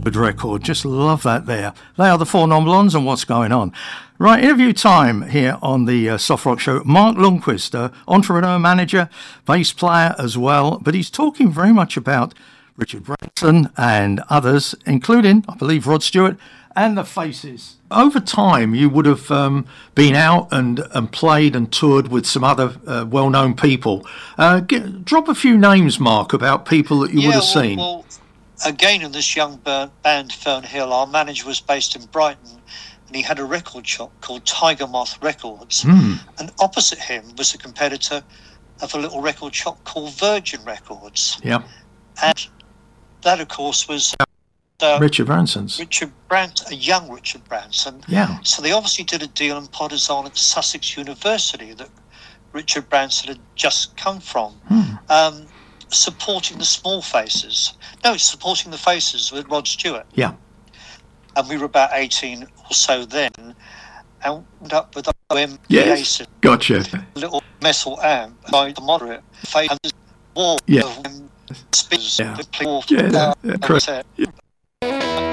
Good record. Just love that there. They are the Four Non-Blondes and What's Going On. Right, interview time here on the Soft Rock Show. Mark Lundquist, entrepreneur, manager, bass player as well, but he's talking very much about Richard Branson and others, including, I believe, Rod Stewart and the Faces. Over time, you would have been out and played and toured with some other well-known people. Drop a few names, Mark, about people that you would have seen. Well, again, in this young band, Fern Hill, our manager was based in Brighton, and he had a record shop called Tiger Moth Records. And opposite him was a competitor of a little record shop called Virgin Records. Yeah. And that, of course, was Richard Branson's. A young Richard Branson. Yeah. So they obviously did a deal in Potters on at Sussex University that Richard Branson had just come from. Supporting the Small Faces. No, supporting the Faces with Rod Stewart. Yeah. And we were about 18 or so then, and went up with OMPA. Yes, gotcha. Little metal amp, like the moderate face, and wall of speakers. Yeah.